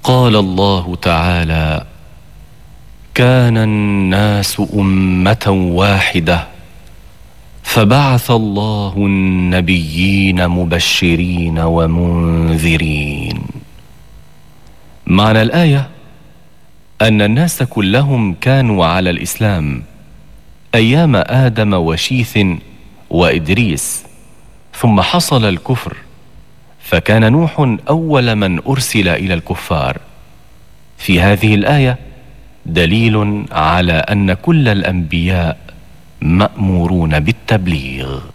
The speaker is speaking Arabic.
قال الله تعالى: كان الناس أمة واحدة فبعث الله النبيين مبشرين ومنذرين. معنى الآية أن الناس كلهم كانوا على الإسلام أيام آدم وشيث وإدريس، ثم حصل الكفر، فكان نوح أول من أرسل إلى الكفار. في هذه الآية دليل على أن كل الأنبياء مأمورون بالتبليغ.